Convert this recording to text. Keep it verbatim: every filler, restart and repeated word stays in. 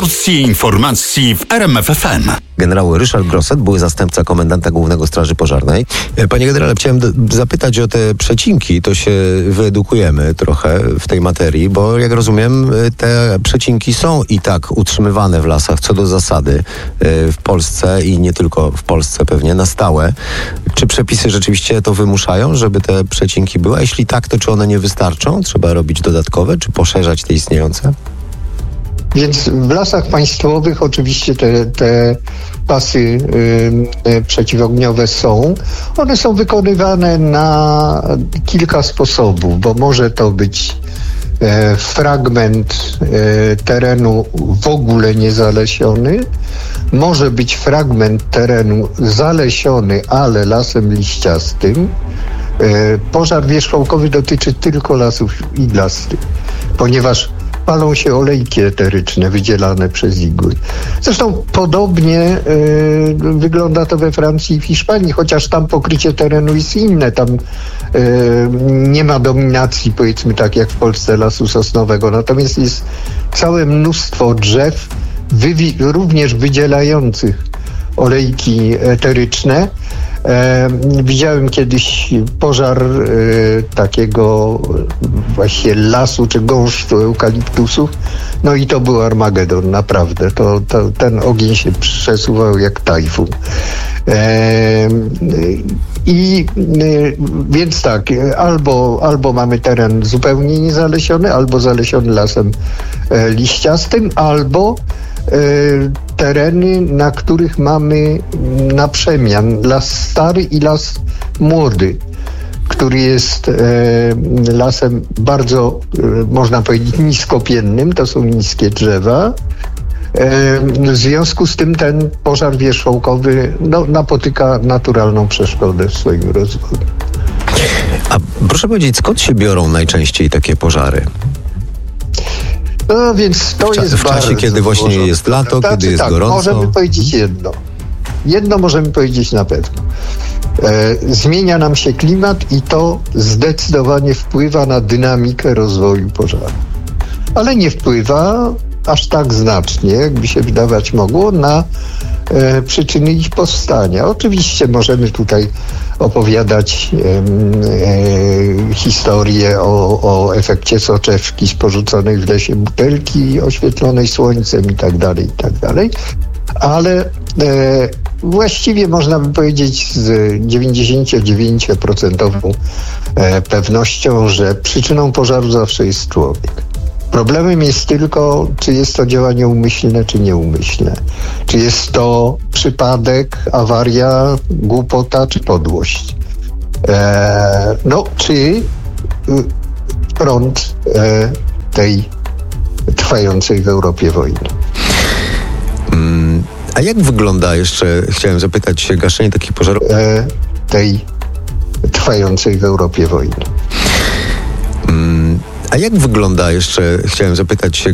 Dyskusji, informacji w R M F F M. Generał Ryszard Grosset, były zastępca komendanta głównego Straży Pożarnej. Panie generale, chciałem d- zapytać o te przecinki. To się wyedukujemy trochę w tej materii, bo jak rozumiem, te przecinki są i tak utrzymywane w lasach co do zasady w Polsce i nie tylko w Polsce pewnie, na stałe. Czy przepisy rzeczywiście to wymuszają, żeby te przecinki były? A jeśli tak, to czy one nie wystarczą? Trzeba robić dodatkowe, czy poszerzać te istniejące? Więc w lasach państwowych oczywiście te, te pasy y, przeciwogniowe są. One są wykonywane na kilka sposobów, bo może to być e, fragment e, terenu w ogóle niezalesiony, może być fragment terenu zalesiony, ale lasem liściastym. E, pożar wierzchołkowy dotyczy tylko lasów iglastych, ponieważ palą się olejki eteryczne wydzielane przez igły. Zresztą podobnie y, wygląda to we Francji i w Hiszpanii, chociaż tam pokrycie terenu jest inne. Tam y, nie ma dominacji, powiedzmy tak jak w Polsce, lasu sosnowego. Natomiast jest całe mnóstwo drzew, wywi- również wydzielających olejki eteryczne. E, widziałem kiedyś pożar e, takiego właśnie lasu czy gąszczu eukaliptusów, no i to był Armagedon, naprawdę. To, to, ten ogień się przesuwał jak tajfun. E, I e, więc tak, albo, albo mamy teren zupełnie niezalesiony, albo zalesiony lasem e, liściastym, albo e, tereny, na których mamy na przemian las stary i las młody, który jest e, lasem bardzo, e, można powiedzieć, niskopiennym, to są niskie drzewa. E, w związku z tym ten pożar wierzchołkowy no, napotyka naturalną przeszkodę w swoim rozwoju. A proszę powiedzieć, skąd się biorą najczęściej takie pożary? No więc to w cza- jest w czasie, kiedy właśnie złożone. jest lato, Znaczy, kiedy jest tak, gorąco. Możemy powiedzieć jedno. Jedno możemy powiedzieć na pewno. E, zmienia nam się klimat i to zdecydowanie wpływa na dynamikę rozwoju pożaru. Ale nie wpływa aż tak znacznie, jakby się wydawać mogło, na e, przyczyny ich powstania. Oczywiście możemy tutaj opowiadać e, e, historię o, o efekcie soczewki z porzuconej w lesie butelki oświetlonej słońcem i tak dalej, i tak dalej. Ale e, właściwie można by powiedzieć z dziewięćdziesiąt dziewięć procent e, pewnością, że przyczyną pożaru zawsze jest człowiek. Problemem jest tylko, czy jest to działanie umyślne, czy nieumyślne. Czy jest to przypadek, awaria, głupota, czy podłość. E, no, czy y, front e, tej trwającej w Europie wojny. Mm, a jak wygląda jeszcze, chciałem zapytać się, gaszenie takich pożarów? E, tej trwającej w Europie wojny. Mm, a jak wygląda jeszcze, chciałem zapytać się,